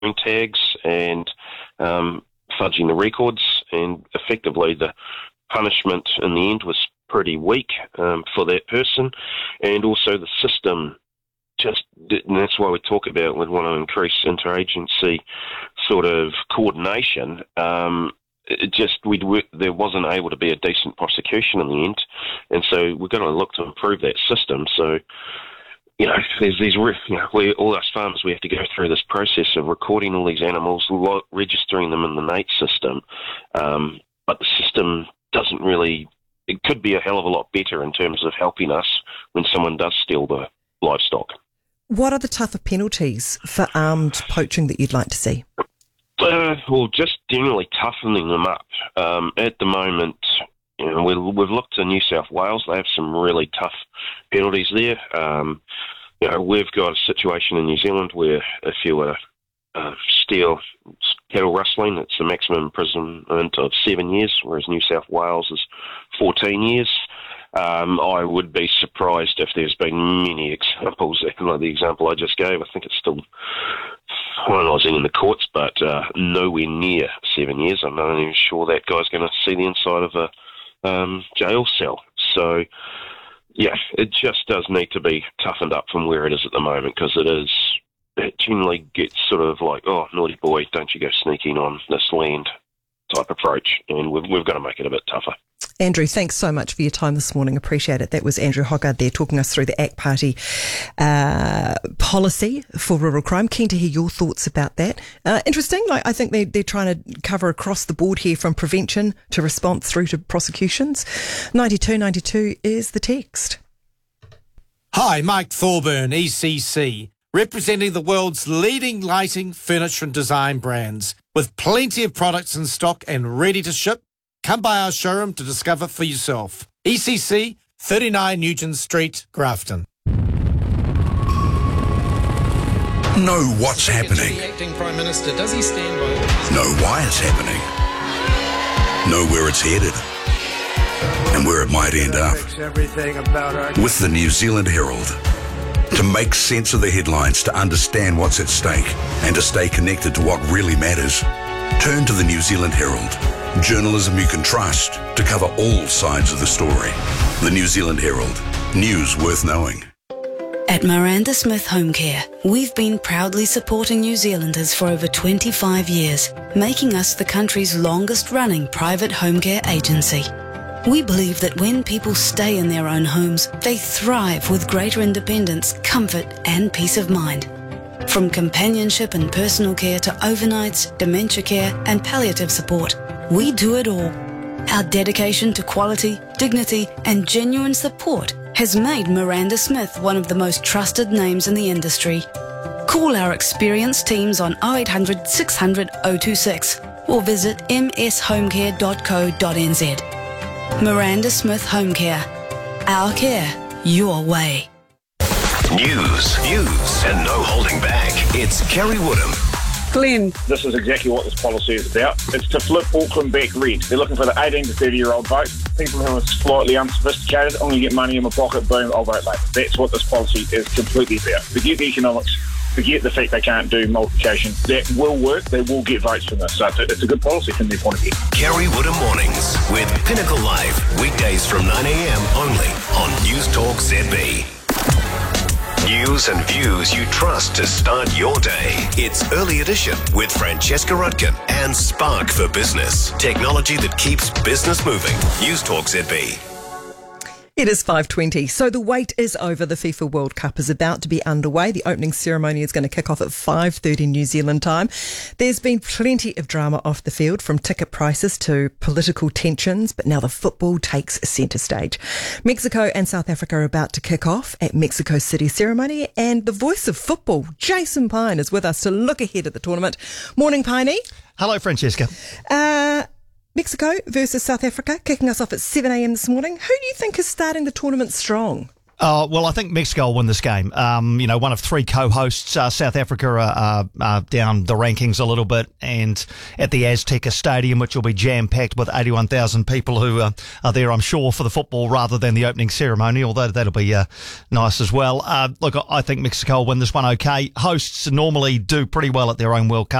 tags and fudging the records, and effectively the punishment in the end was pretty weak for that person, and also the system and that's why we talk about we want to increase interagency sort of coordination. There wasn't able to be a decent prosecution in the end, and so we're going to look to improve that system. So, there's these, all us farmers, we have to go through this process of recording all these animals, registering them in the NATE system, but the system doesn't really. It could be a hell of a lot better in terms of helping us when someone does steal the livestock. What are the tougher penalties for armed poaching that you'd like to see? Well, just generally toughening them up. At the moment, we've looked to New South Wales. They have some really tough penalties there. We've got a situation in New Zealand where if you were to steal cattle rustling, it's a maximum imprisonment of 7 years, whereas New South Wales is 14 years. I would be surprised if there's been many examples, like the example I just gave. I think it's still finalising in the courts, but nowhere near 7 years. I'm not even sure that guy's going to see the inside of a jail cell. So, yeah, it just does need to be toughened up from where it is at the moment, because it generally gets sort of like, oh, naughty boy, don't you go sneaking on this land type approach, and we've got to make it a bit tougher. Andrew, thanks so much for your time this morning. Appreciate it. That was Andrew Hoggard there talking us through the ACT Party policy for rural crime. Keen to hear your thoughts about that. Interesting. I think they're trying to cover across the board here, from prevention to response through to prosecutions. 9292 is the text. Hi, Mike Thorburn, ECC, representing the world's leading lighting, furniture and design brands. With plenty of products in stock and ready to ship, come by our showroom to discover for yourself. ECC, 39 Nugent Street, Grafton. Know what's happening. The acting Prime Minister, does he stand by? Know why it's happening. Know where it's headed. And where it might end up. With the New Zealand Herald. To make sense of the headlines, to understand what's at stake, and to stay connected to what really matters, turn to the New Zealand Herald. Journalism you can trust to cover all sides of the story. The New Zealand Herald. News worth knowing. At Miranda Smith Home Care, we've been proudly supporting New Zealanders for over 25 years, making us the country's longest-running private home care agency. We believe that when people stay in their own homes, they thrive with greater independence, comfort and peace of mind. From companionship and personal care to overnights, dementia care and palliative support, we do it all. Our dedication to quality, dignity and genuine support has made Miranda Smith one of the most trusted names in the industry. Call our experienced teams on 0800 600 026 or visit mshomecare.co.nz. Miranda Smith Home Care. Our care, your way. News, views, and no holding back. It's Kerry Woodham. Glenn. This is exactly what this policy is about. It's to flip Auckland back red. They're looking for the 18 to 30-year-old vote. People who are slightly unsophisticated, I'm going to get money in my pocket, boom, I'll vote Labour. That's what this policy is completely about. Forget the economics. Forget the fact they can't do multiplication. That will work. They will get votes from this. So it's a good policy from their point of view. Kerry Woodham Mornings with Pinnacle Live. Weekdays from 9 a.m. only on News Talk ZB. News and views you trust to start your day. It's Early Edition with Francesca Rudkin and Spark for Business. Technology that keeps business moving. News Talk ZB. It is 5:20, so the wait is over. The FIFA World Cup is about to be underway. The opening ceremony is going to kick off at 5:30 New Zealand time. There's been plenty of drama off the field, from ticket prices to political tensions, but now the football takes centre stage. Mexico and South Africa are about to kick off at Mexico City ceremony, and the voice of football, Jason Pine, is with us to look ahead at the tournament. Morning, Piney. Hello, Francesca. Mexico versus South Africa, kicking us off at 7 a.m. this morning. Who do you think is starting the tournament strong? Well, I think Mexico will win this game. One of three co-hosts. South Africa are down the rankings a little bit, and at the Azteca Stadium, which will be jam-packed with 81,000 people who are there, I'm sure, for the football rather than the opening ceremony, although that'll be nice as well. Look, I think Mexico will win this one okay. Hosts normally do pretty well at their own World Cup.